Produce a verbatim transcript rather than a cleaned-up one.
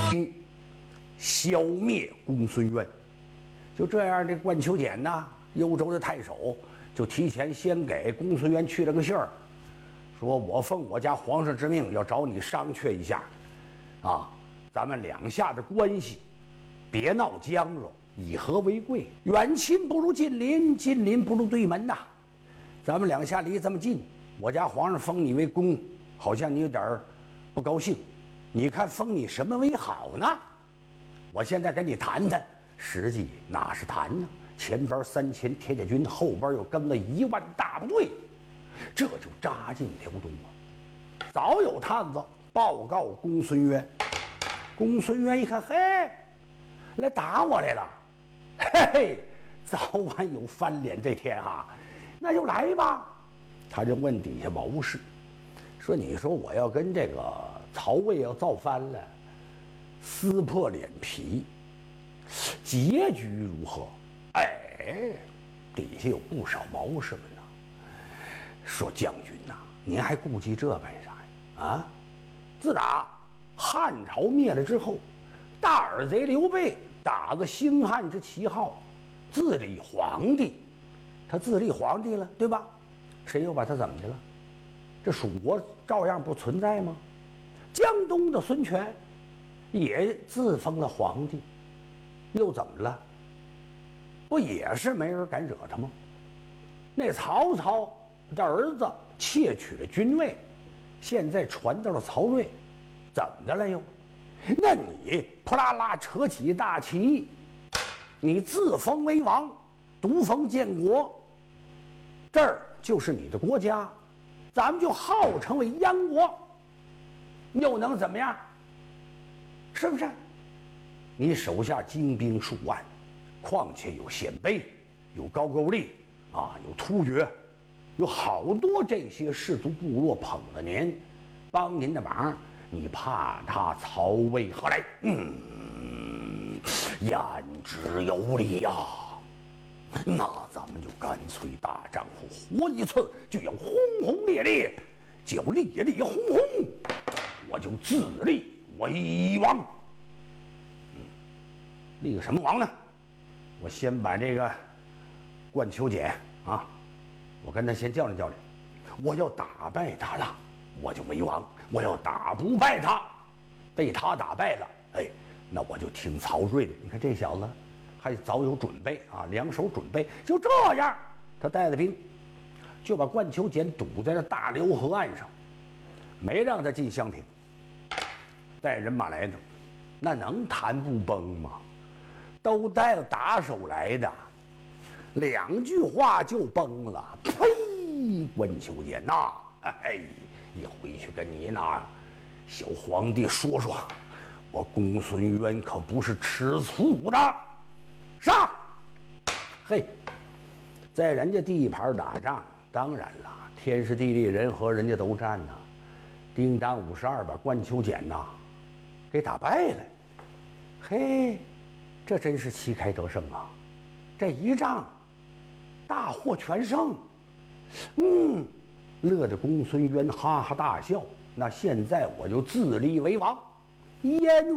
去消灭公孙渊。就这样，这冠秋俭呐，幽州的太守就提前先给公孙渊去了个信儿，说我奉我家皇上之命，要找你商榷一下，啊，咱们两下的关系，别闹僵了，以和为贵。远亲不如近邻，近邻不如对门呐。咱们两下离这么近，我家皇上封你为公，好像你有点不高兴。你看封你什么为好呢？我现在跟你谈谈，实际哪是谈呢？前边三千铁甲军，后边又跟了一万大部队，这就扎进辽东了。早有探子报告公孙渊，公孙渊一看，嘿，来打我来了，嘿嘿，早晚有翻脸这天哈，那就来吧。他就问底下谋士，说：“你说我要跟这个曹魏要造反了，撕破脸皮，结局如何？”哎，底下有不少谋士们呐，说：“将军呐，您还顾忌这干啥呀？啊，自打汉朝灭了之后，大耳贼刘备打着兴汉之旗号，自立皇帝，他自立皇帝了，对吧？谁又把他怎么的了？这蜀国照样不存在吗？江东的孙权也自封了皇帝，又怎么了？不也是没人敢惹他吗？那曹操的儿子窃取了军位，现在传到了曹睿，怎么的了又？那你扑啦啦扯起大旗，你自封为王，独封建国，这儿就是你的国家，咱们就号称为燕国，又能怎么样？是不是？你手下精兵数万，况且有鲜卑，有高句丽啊，有突厥，有好多这些氏族部落捧着您，帮您的忙，你怕他曹魏何来？嗯，言之有理呀、啊。那咱们就干脆大丈夫活一次，就要轰轰烈烈，就烈烈轰轰，我就自立为王。嗯，立个什么王呢？我先把这个冠秋俭啊，我跟他先较量较量，我要打败他了，我就为王；我要打不败他，被他打败了，哎，那我就听曹睿的。你看这小子还早有准备啊，两手准备。就这样，他带着兵就把冠秋俭堵在了大辽河岸上，没让他进襄平，带人马来的，那能谈不崩吗？都带了打手来的，两句话就崩了。呸！冠秋俭呐，哎，你回去跟你那小皇帝说说，我公孙渊可不是吃醋的。上！嘿，在人家地盘打仗，当然了，天时地利人和，人家都占呐。叮当五十二把冠秋俭呐给打败了。嘿，这真是旗开得胜啊！这一仗大获全胜。嗯，乐得公孙渊哈哈大笑。那现在我就自立为王，燕